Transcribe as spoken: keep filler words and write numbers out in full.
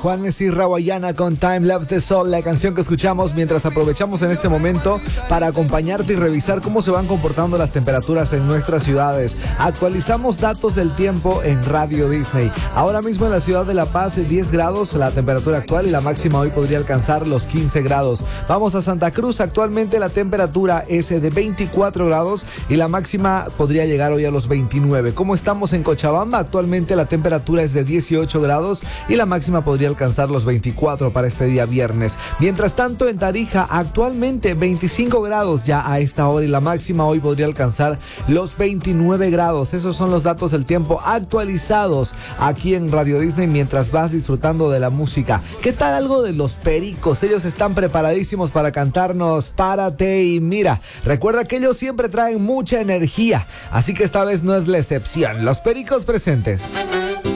Juanes y Rawayana con Time Lapse de Sol, la canción que escuchamos mientras aprovechamos en este momento para acompañarte y revisar cómo se van comportando las temperaturas en nuestras ciudades. Actualizamos datos del tiempo en Radio Disney. Ahora mismo en la ciudad de La Paz, diez grados la temperatura actual y la máxima hoy podría alcanzar los quince grados. Vamos a Santa Cruz, actualmente la temperatura es de veinticuatro grados y la máxima podría llegar hoy a los veintinueve. ¿Cómo estamos en Cochabamba? Actualmente la temperatura es de dieciocho grados y la máxima podría alcanzar los veinticuatro para este día viernes. Mientras tanto, en Tarija, actualmente veinticinco grados ya a esta hora y la máxima hoy podría alcanzar los veintinueve grados. Esos son los datos del tiempo actualizados aquí en Radio Disney mientras vas disfrutando de la música. ¿Qué tal algo de los Pericos? Ellos están preparadísimos para cantarnos Párate y Mira. Recuerda que ellos siempre traen mucha energía, así que esta vez no es la excepción. Los Pericos presentes.